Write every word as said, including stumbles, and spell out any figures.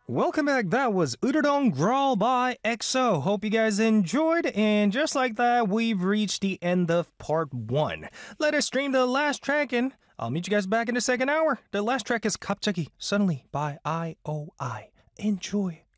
Welcome back. That was Udadong Growl by X O. Hope you guys enjoyed. And just like that, we've reached the end of part one. Let us stream the last track and I'll meet you guys back in the second hour. The last track is Kapchagi Suddenly by I O I. Enjoy.